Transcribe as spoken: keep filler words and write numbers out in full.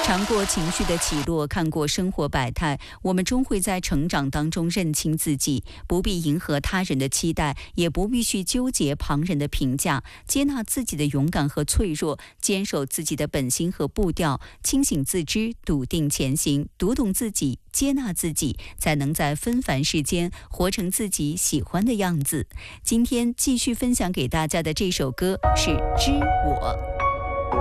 尝过情绪的起落，看过生活百态，我们终会在成长当中认清自己，不必迎合他人的期待，也不必去纠结旁人的评价，接纳自己的勇敢和脆弱，坚守自己的本心和步调，清醒自知，笃定前行，读懂自己，接纳自己，才能在纷繁世间活成自己喜欢的样子。今天继续分享给大家的这首歌是《知我》。